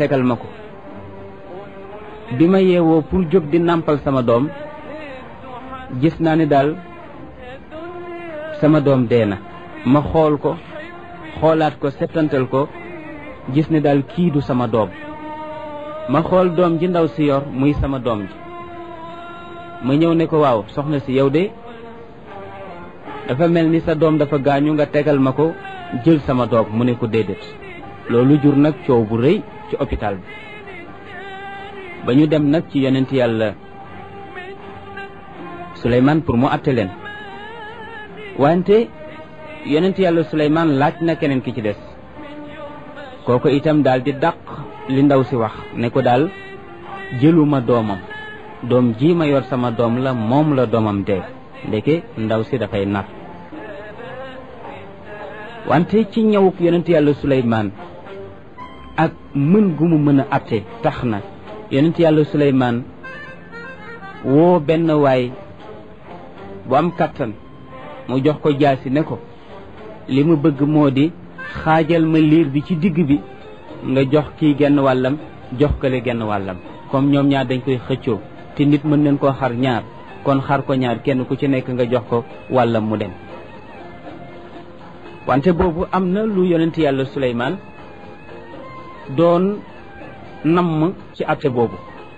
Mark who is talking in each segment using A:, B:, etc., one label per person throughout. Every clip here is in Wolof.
A: tegal ma ko bi ma yeewoo pour jóg di nàmpal sama doom gis naa ni daal sama doom dee na ma xool ko xoolaat ko settantal ko gis ne daal kii du sama doom ma xool doom ji ndaw si yor muy sama doom ji ma ñëw ne ko waaw soxna si yow de dafa mel ni sa doom dafa gaañu nga tegal ma ko jël sama doom mu ne ko déedéet loolu jur nag coow bu rëy ci hôpital bi ba ñu dem nag ci yonent yàlla Suleymaan pour mu àtte leen wante yonent yàlla Suleymaan laaj na keneen ki ci des kooku itam daal di dàq li ndaw si wax ne ko daal jëluma doomam doom ji ma yor sama doom la moom la doomam dee ndeke ndaw si dafay nar wante ci ñëwuk yonent yàlla Suleymaan ak mën gu mu mën a àtte tax na yonent yàlla Suleymaan woo benn waay bu am kattan mu jox ko jaasi ne ko li mu bëgg moo di xaajal ma liir bi ci digg bi nga jox kii genn wàllam jox kële genn wàllam comme ñoom ñaar dañ koy xëccoo te nit mën nañ koo xar ñaar kon xar ko ñaar kenn ku ci nekk nga jox ko wàllam mu dem wante boobu am na lu yonent yàlla Suleymaan doon namm ci àtte boobu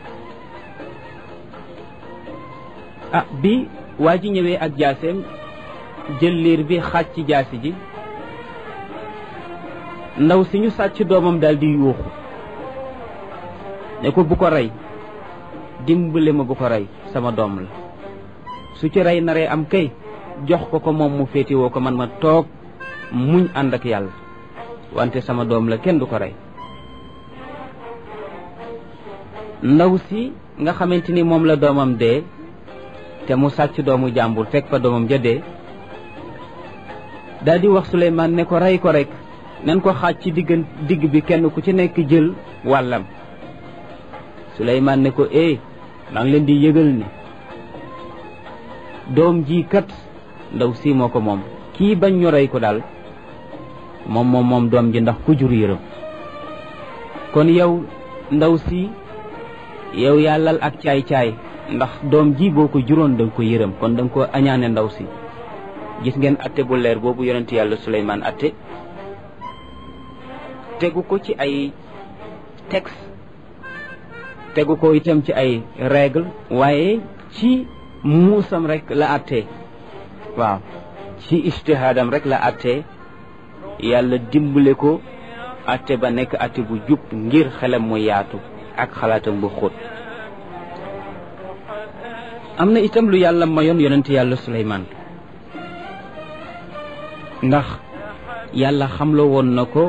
A: bi waa ji ñëwee ak jaaseem jël liir bi xaaj ci jaasi ji ndaw si ñu sàcc doomam daal di yuuxu ne ko bu ko rey dimbale ma bu ko rey sama doom la su ci rey naree am kay jox ko moom mu féetewoo ko man ma toog muñ ànd ak yàlla wante sama doom la kenn du ko rey ndaw si nga xamante ni moom la doomam dee te mu sàcc doomu jàmbur fekk fa doomam ja dee daal di wax Suleymaan ne ko rey ko rek nen ko xaaj ci digg bi kenn ku ci nekk jël wàllam Suleymaan ne ko maa ngi leen di yëgal ne doom ji kat ndaw si moo ko moom kii bañ ñu rey ko daal moom doom ji ndax ku jur yërëm kon yow ndaw si yow yaa lal ak caay-caay ndax doom ji boo ko juróon da nga ko yërëm kon da nga ko añaane ndaw si gis ngeen atte bu leer boobu yonent yàlla Suleymaan atte tegu ko ci ay texte tegu ko itam ci ay règle waaye ci muusam rek la atte waaw ci ijtihaadam rek la atte yàlla dimbale ko atte ba nekk atte bu jub ngir xelam mu yaatu ak xalaatam bu xóot am na itam lu yàlla mayoon yonent yàlla Suleymaan ndax yàlla xamloo woon na ko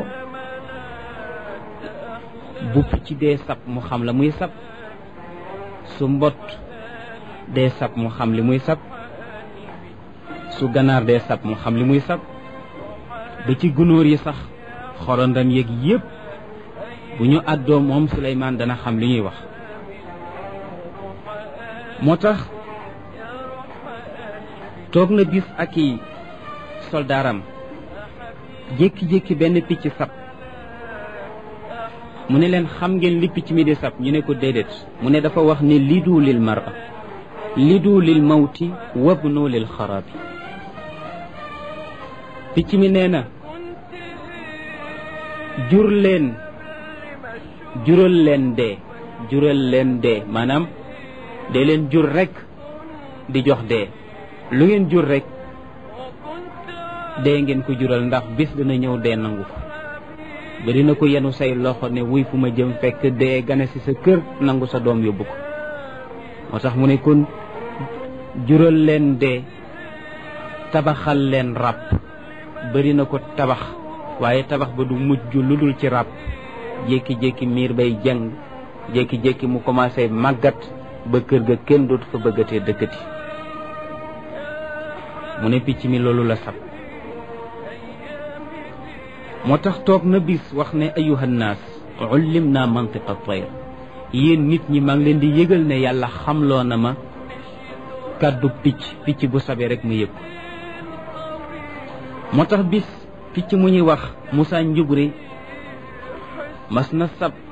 A: bu picc dee sab mu xam la muy sab su mbott dee sab mu xam li muy sab su ganaar dee sab mu xam li muy sab ba ci gunóor yi sax xorondam yeeg yépp bu ñu àddoo moom Suleymaan dana xam li ñuy wax moo tax toog na bis ak i soldaaram jékki-jékki benn picc sab mu ne leen xam ngeen li picc mi di sab ñu ne ko déedéet mu ne dafa wax ne lidu lil mar'a lidu lil mawti wabnu lil xarabi picc mi nee na jural leen dee maanaam dee leen jur rek di jox dee lu ngeen jur rek dee ngeen ko jural ndax bis dina ñëw dee nangu ko bari na ko yenu say loxo ne wuy fu ma jëm fekk dee gane ci sa kër nangu sa doom yóbbu ko moo tax mu ne kon jural leen dee tabaxal leen ràbb bari na ko tabax waaye tabax ba du mujj lu dul ci ràbb jékki-jékki miir bay jàng jékki-jékki mu commencé màggat ba kër ga kenn dootu fa bëggatee dëkkati mu ne picc mi loolu la sab moo tax toog na bis wax ne ayuha nnaas ullim naa mantiqa tayr yéen nit ñi maa ngi leen di yëgal ne yàlla xamloo na ma kàddu picc bu sabee rek mu yëg moo tax bis picc mu ñuy wax Musaa Njubri mas na sab